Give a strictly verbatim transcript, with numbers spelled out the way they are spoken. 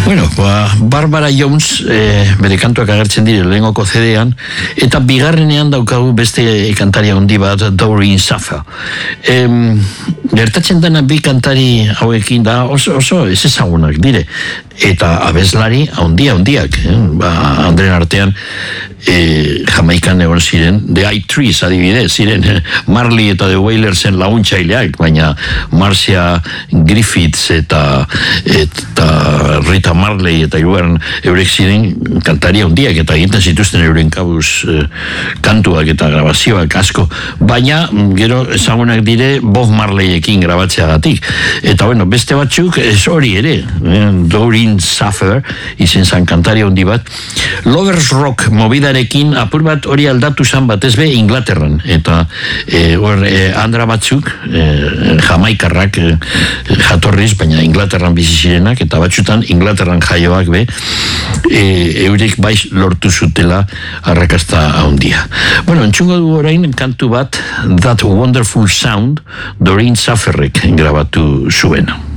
Bueno, ba, Barbara Jones eh, bere kantuak agertzen dire lehengoko C D-an, eta bigarrenean daukagu beste kantaria handi bat, Doreen Saffer. Em, gertatzen dena bi kantari hauekin da oso, oso ez ezagunak dire, eta abeslari handia handiak, eh? Ba, Andren artean eh, Jamaikan egon ziren, The I Trees adibidez, ziren eh? Marley eta The Wailersen laguntzaileak, baina Marcia Griffiths eta, eta Rita Marley eta igual eurek ziren kantaria handiak eta egiten zituzten euren kabuz eh, kantuak eta grabazioak asko, baina gero ezagunak dire Bob Marleyekin grabatzeagatik, eta bueno, beste batzuk ez hori ere, eh? Doreen Saffer izen zan kantaria handi bat. Lovers Rock mobidarekin apur bat hori aldatu zan batez be Inglaterran, eta eh, or, eh, andra batzuk eh, jamaikarrak eh, jatorriz, baina Inglaterran bizi zirenak, eta batzutan Inglaterran jaioak be eh, eurek baiz lortu zutela arrakasta handia. Bueno, entzungo du orain kantu bat, That Wonderful Sound, Doreen Safferrek grabatu zuena.